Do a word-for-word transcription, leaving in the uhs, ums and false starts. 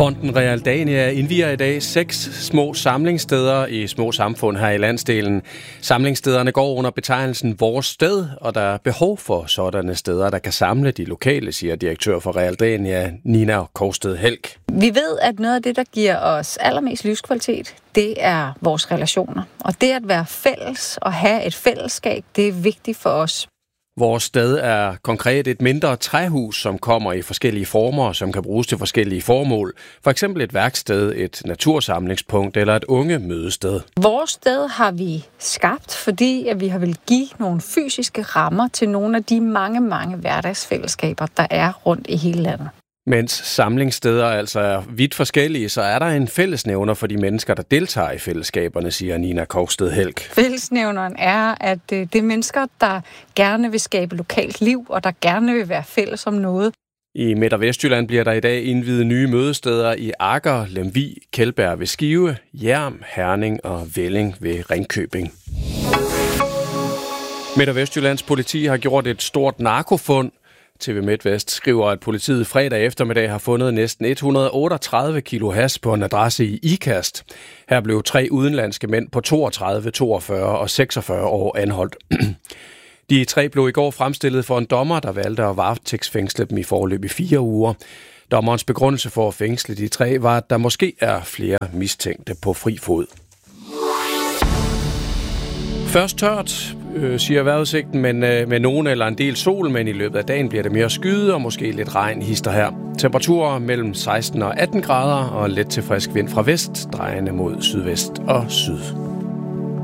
Fonden Realdania indvier i dag seks små samlingssteder i små samfund her i landsdelen. Samlingsstederne går under betegnelsen Vores Sted, og der er behov for sådanne steder, der kan samle de lokale, siger direktør for Realdania, Nina Korsted Helk. Vi ved, at noget af det, der giver os allermest livskvalitet, det er vores relationer. Og det at være fælles og have et fællesskab, det er vigtigt for os. Vores Sted er konkret et mindre træhus, som kommer i forskellige former, som kan bruges til forskellige formål. For eksempel et værksted, et natursamlingspunkt eller et unge mødested. Vores Sted har vi skabt, fordi at vi har vil give nogle fysiske rammer til nogle af de mange, mange hverdagsfællesskaber, der er rundt i hele landet. Mens samlingssteder altså er vidt forskellige, så er der en fællesnævner for de mennesker, der deltager i fællesskaberne, siger Nina Korsted Helk. Fællesnævneren er, at det er mennesker, der gerne vil skabe lokalt liv, og der gerne vil være fælles om noget. I Midt- og Vestjylland bliver der i dag indviet nye mødesteder i Agger, Lemvig, Kjeldbjerg ved Skive, Hjerm, Herning og Velling ved Ringkøbing. Midt- og Vestjyllands politi har gjort et stort narkofund. T V MidtVest skriver, at politiet fredag eftermiddag har fundet næsten et hundrede og otteogtredive kilo hash på en adresse i Ikast. Her blev tre udenlandske mænd på toogtredive, toogfyrre og seksogfyrre år anholdt. De tre blev i går fremstillet for en dommer, der valgte at varetægtsfængsle dem i forløb i fire uger. Dommerens begrundelse for at fængsle de tre var, at der måske er flere mistænkte på fri fod. Først tørt, øh, siger vejrudsigten, men øh, med nogen eller en del sol, men i løbet af dagen bliver det mere skyet og måske lidt regn hister her. Temperaturer mellem seksten og atten grader og let til frisk vind fra vest, drejende mod sydvest og syd.